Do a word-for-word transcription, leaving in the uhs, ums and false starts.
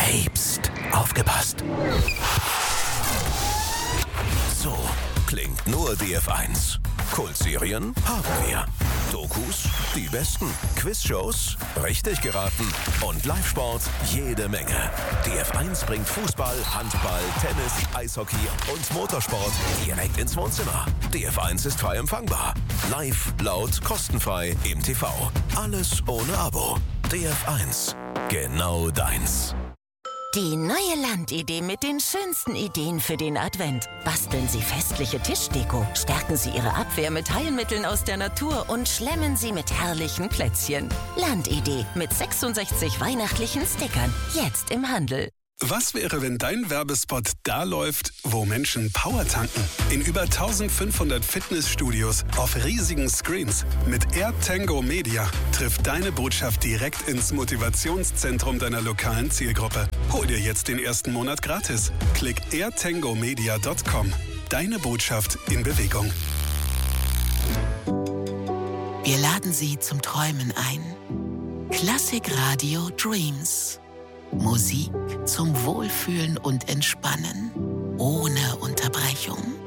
Hey, pst, aufgepasst. So klingt nur D F eins. Kultserien haben wir. Dokus, die besten. Quizshows, richtig geraten. Und Live-Sport, jede Menge. D F eins bringt Fußball, Handball, Tennis, Eishockey und Motorsport direkt ins Wohnzimmer. D F eins ist frei empfangbar. Live, laut, kostenfrei im T V. Alles ohne Abo. D F eins. Genau deins. Die neue Landidee mit den schönsten Ideen für den Advent. Basteln Sie festliche Tischdeko, stärken Sie Ihre Abwehr mit Heilmitteln aus der Natur und schlemmen Sie mit herrlichen Plätzchen. Landidee mit sechsundsechzig weihnachtlichen Stickern. Jetzt im Handel. Was wäre, wenn dein Werbespot da läuft, wo Menschen Power tanken? In über eintausendfünfhundert Fitnessstudios auf riesigen Screens. Mit AirTango Media trifft deine Botschaft direkt ins Motivationszentrum deiner lokalen Zielgruppe. Hol dir jetzt den ersten Monat gratis. Klick air tango media punkt com. Deine Botschaft in Bewegung. Wir laden Sie zum Träumen ein. Klassikradio Dreams. Musik zum Wohlfühlen und Entspannen, ohne Unterbrechung.